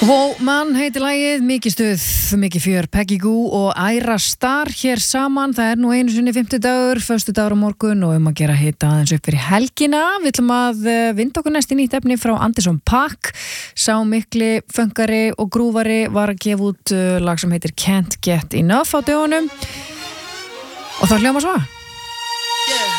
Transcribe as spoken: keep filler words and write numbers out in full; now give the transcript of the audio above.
Wow, mann heitir lagið, mikið stuð, mikið fjör, Peggy Goo og Ayra Starr hér saman. Það er nú einu sinni fimmtudagur, föstudagur á morgun og um að gera hita aðeins upp fyrir helgina. Við ætlum að vinda okkur næst í nýtt efni frá Anderson .Paak. Sá mikli funkari og grúvari var að gefa út lag sem heitir Can't Get Enough á dögunum. Og það hljómar svo.